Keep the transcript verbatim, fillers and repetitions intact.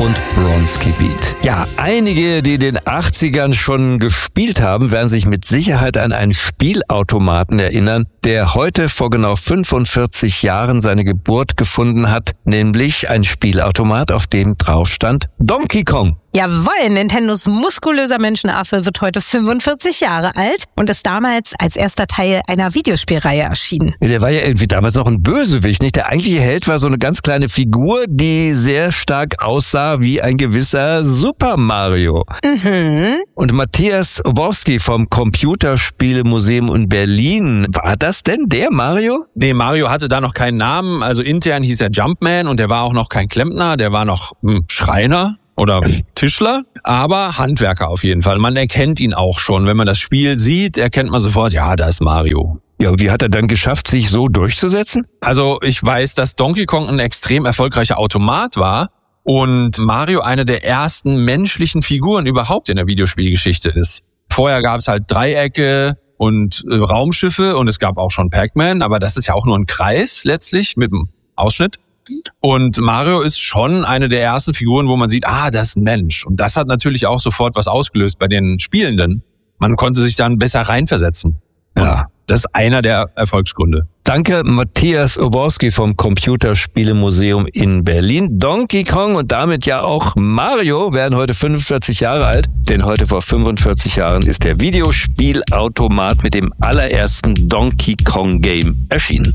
und Bronski Beat. Ja, einige, die in den achtzigern schon gespielt haben, werden sich mit Sicherheit an einen Spielautomaten erinnern, der heute vor genau fünfundvierzig Jahren seine Geburt gefunden hat, nämlich ein Spielautomat, auf dem drauf stand Donkey Kong. Jawohl, Nintendos muskulöser Menschenaffe wird heute fünfundvierzig Jahre alt und ist damals als erster Teil einer Videospielreihe erschienen. Der war ja irgendwie damals noch ein Bösewicht, nicht? Der eigentliche Held war so eine ganz kleine Figur, die sehr stark aussah wie ein gewisser Super Mario. Mhm. Und Matthias Oborski vom Computerspielemuseum in Berlin, war das denn der Mario? Nee, Mario hatte da noch keinen Namen, also intern hieß er Jumpman und der war auch noch kein Klempner, der war noch hm, Schreiner. Oder Tischler, aber Handwerker auf jeden Fall. Man erkennt ihn auch schon. Wenn man das Spiel sieht, erkennt man sofort, ja, da ist Mario. Ja, und wie hat er dann geschafft, sich so durchzusetzen? Also ich weiß, dass Donkey Kong ein extrem erfolgreicher Automat war und Mario eine der ersten menschlichen Figuren überhaupt in der Videospielgeschichte ist. Vorher gab es halt Dreiecke und äh, Raumschiffe und es gab auch schon Pac-Man, aber das ist ja auch nur ein Kreis letztlich mit einem Ausschnitt. Und Mario ist schon eine der ersten Figuren, wo man sieht, ah, das ist ein Mensch. Und das hat natürlich auch sofort was ausgelöst bei den Spielenden. Man konnte sich dann besser reinversetzen. Ja. Das ist einer der Erfolgsgründe. Danke, Matthias Oborski vom Computerspielemuseum in Berlin. Donkey Kong und damit ja auch Mario werden heute fünfundvierzig Jahre alt. Denn heute vor fünfundvierzig Jahren ist der Videospielautomat mit dem allerersten Donkey Kong Game erschienen.